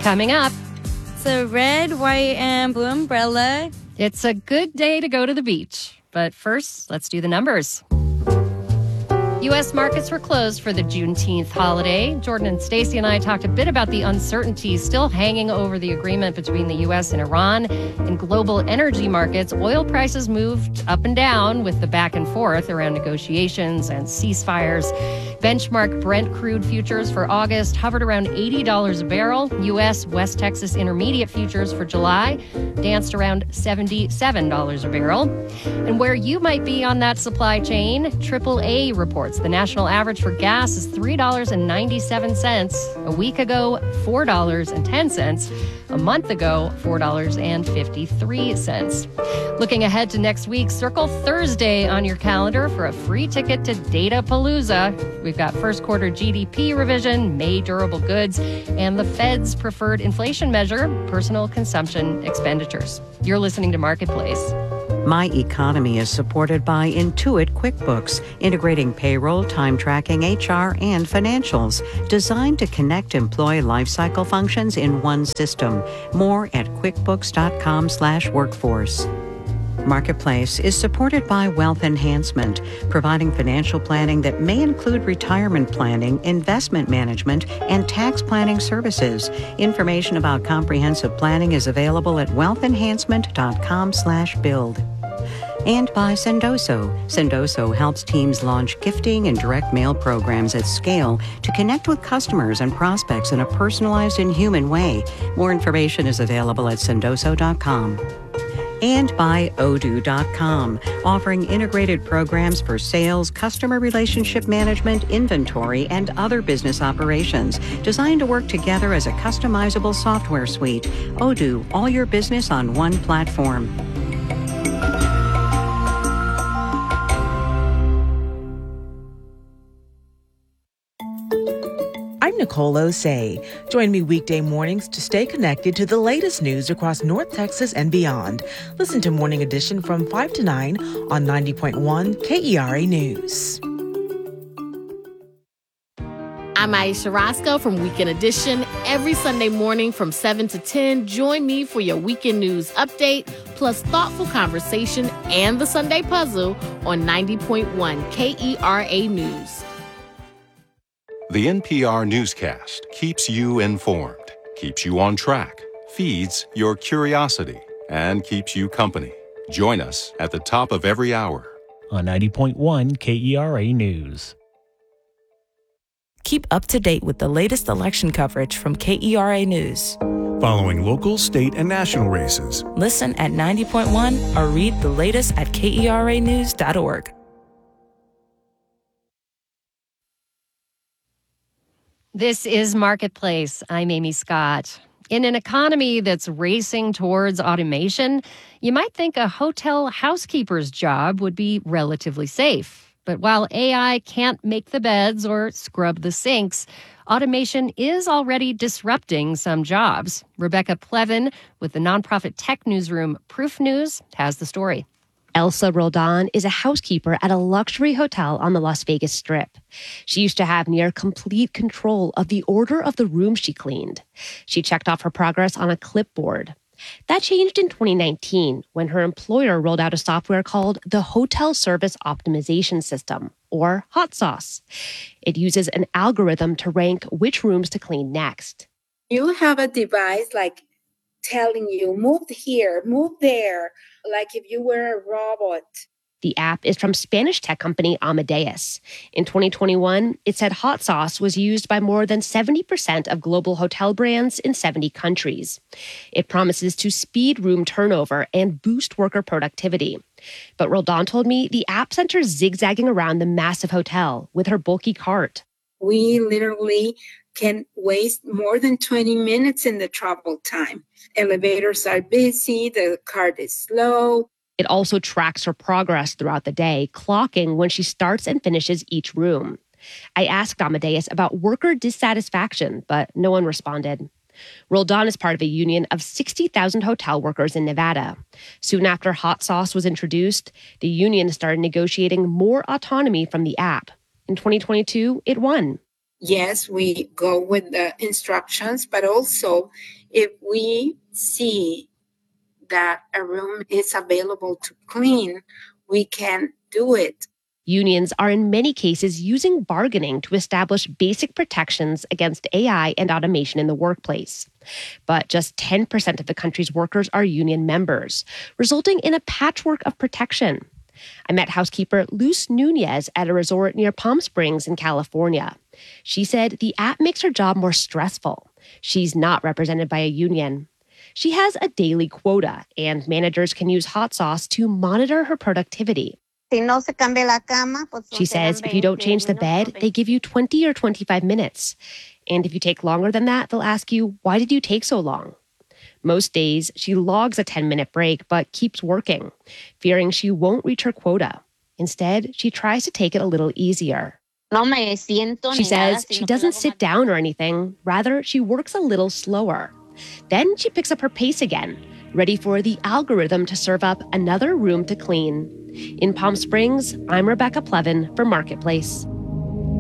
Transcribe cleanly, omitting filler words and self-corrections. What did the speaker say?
Coming up. So red, white, and blue umbrella. It's a good day to go to the beach. But first, let's do the numbers. U.S. markets were closed for the Juneteenth holiday. Jordan and Stacey and I talked a bit about the uncertainty still hanging over the agreement between the U.S. and Iran. In global energy markets, oil prices moved up and down with the back and forth around negotiations and ceasefires. Benchmark Brent crude futures for August hovered around $80 a barrel. U.S. West Texas Intermediate futures for July danced around $77 a barrel. And where you might be on that supply chain, AAA reports the national average for gas is $3.97. A week ago, $4.10. A month ago, $4.53. Looking ahead to next week, circle Thursday on your calendar for a free ticket to Datapalooza. We've got first quarter GDP revision, May durable goods, and the Fed's preferred inflation measure, personal consumption expenditures. You're listening to Marketplace. My Economy is supported by Intuit QuickBooks, integrating payroll, time tracking, HR, and financials, designed to connect employee lifecycle functions in one system. More at quickbooks.com/workforce. Marketplace is supported by Wealth Enhancement, providing financial planning that may include retirement planning, investment management, and tax planning services. Information about comprehensive planning is available at wealthenhancement.com/build. And by Sendoso. Sendoso helps teams launch gifting and direct mail programs at scale to connect with customers and prospects in a personalized and human way. More information is available at sendoso.com. And by Odoo.com, offering integrated programs for sales, customer relationship management, inventory, and other business operations, designed to work together as a customizable software suite. Odoo, all your business on one platform. I'm Nicole Osei. Join me weekday mornings to stay connected to the latest news across North Texas and beyond. Listen to Morning Edition from 5 to 9 on 90.1 KERA News. I'm Aisha Roscoe from Weekend Edition. Every Sunday morning from 7 to 10, join me for your weekend news update, plus thoughtful conversation and the Sunday puzzle on 90.1 KERA News. The NPR newscast keeps you informed, keeps you on track, feeds your curiosity, and keeps you company. Join us at the top of every hour on 90.1 KERA News. Keep up to date with the latest election coverage from KERA News. Following local, state, and national races. Listen at 90.1 or read the latest at KERAnews.org. This is Marketplace. I'm Amy Scott. In an economy that's racing towards automation, you might think a hotel housekeeper's job would be relatively safe. But while AI can't make the beds or scrub the sinks, automation is already disrupting some jobs. Rebecca Plevin with the nonprofit tech newsroom Proof News has the story. Elsa Roldan is a housekeeper at a luxury hotel on the Las Vegas Strip. She used to have near complete control of the order of the room she cleaned. She checked off her progress on a clipboard. That changed in 2019 when her employer rolled out a software called the Hotel Service Optimization System, or Hot Sauce. It uses an algorithm to rank which rooms to clean next. You have a device like telling you, move here, move there, like if you were a robot. The app is from Spanish tech company Amadeus. In 2021, it said Hot Sauce was used by more than 70% of global hotel brands in 70 countries. It promises to speed room turnover and boost worker productivity. But Roldan told me the app sent her zigzagging around the massive hotel with her bulky cart. We literally can waste more than 20 minutes in the travel time. Elevators are busy, the cart is slow. It also tracks her progress throughout the day, clocking when she starts and finishes each room. I asked Amadeus about worker dissatisfaction, but no one responded. Roldan is part of a union of 60,000 hotel workers in Nevada. Soon after Hot Sauce was introduced, the union started negotiating more autonomy from the app. In 2022, it won. Yes, we go with the instructions, but also If we see that a room is available to clean, we can do it. Unions are in many cases using bargaining to establish basic protections against AI and automation in the workplace. But just 10% of the country's workers are union members, resulting in a patchwork of protection. I met housekeeper Luz Nunez at a resort near Palm Springs in California. She said the app makes her job more stressful. She's not represented by a union. She has a daily quota, and managers can use Hot Sauce to monitor her productivity. She says if you don't change the bed, they give you 20 or 25 minutes. And if you take longer than that, they'll ask you, why did you take so long? Most days, she logs a 10-minute break but keeps working, fearing she won't reach her quota. Instead, she tries to take it a little easier. She says she doesn't sit down or anything. Rather, she works a little slower. Then she picks up her pace again, ready for the algorithm to serve up another room to clean. In Palm Springs, I'm Rebecca Plevin for Marketplace.